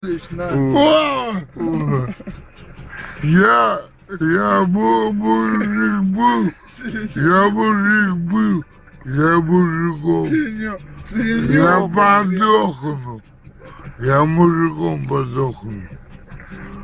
будешь, на. Я мужик был, я мужиком. Я подохну. Я мужиком подохну.